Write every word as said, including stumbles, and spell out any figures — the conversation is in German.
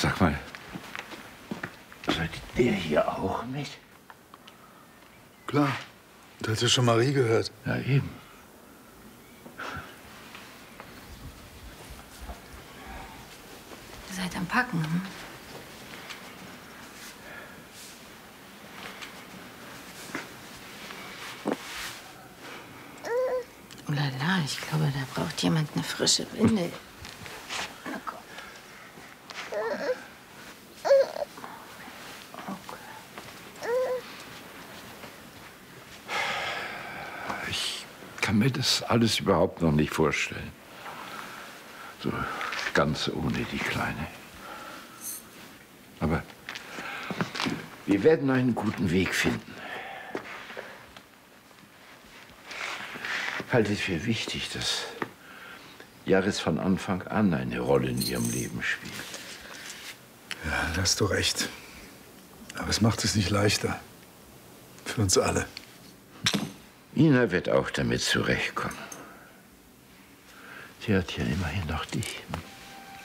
Sag mal, sollte der hier auch mit? Klar. Du hast ja schon Marie gehört. Ja, eben. Ihr seid am Packen, hm? Oh la la, ich glaube, da braucht jemand eine frische Windel. Na komm. Ich kann mir das alles überhaupt noch nicht vorstellen. So ganz ohne die Kleine. Aber wir werden einen guten Weg finden. Ich halte es für wichtig, dass Jaris von Anfang an eine Rolle in ihrem Leben spielt. Ja, da hast du recht. Aber es macht es nicht leichter. Für uns alle. Ina wird auch damit zurechtkommen. Sie hat ja immerhin noch dich.